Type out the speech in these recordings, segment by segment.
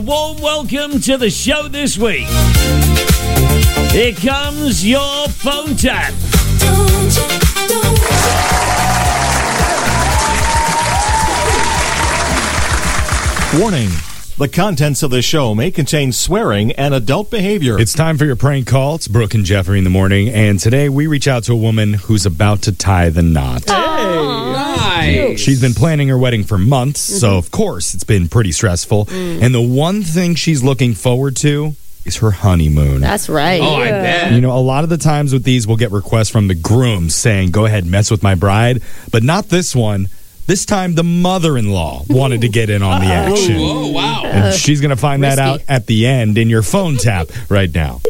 Warm welcome to the show this week. Here comes your phone tap. Warning. The contents of the show may contain swearing and adult behavior. It's time for your prank call. It's Brooke and Jeffrey in the morning, and today we reach out to a woman who's about to tie the knot. Nice. She's been planning her wedding for months, so of course it's been pretty stressful. And the one thing she's looking forward to is her honeymoon. That's right. Oh, I bet. You know, a lot of the times with these, we'll get requests from the groom saying, go ahead, mess with my bride, but not this one. This time, the mother-in-law wanted to get in on the action. Oh, wow. And she's going to find that out at the end in your phone tap right now.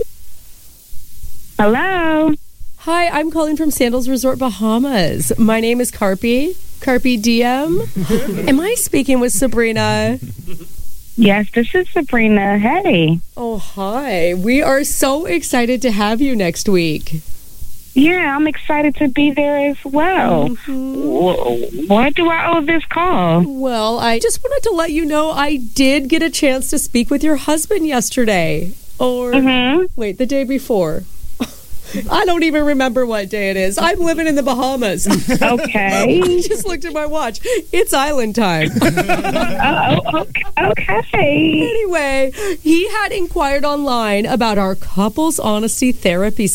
Hello. Hi, I'm calling from Sandals Resort Bahamas. My name is Carpe Diem. Am I speaking with Sabrina? Yes, this is Sabrina. Hey. Oh, hi. We are so excited to have you next week. Yeah, I'm excited to be there as well. What do I owe this call? Well, I just wanted to let you know I did get a chance to speak with your husband yesterday. Or, wait, the day before. I don't even remember what day it is. I'm living in the Bahamas. Okay. I just looked at my watch. It's island time. Okay. Anyway, he had inquired online about our couples honesty therapy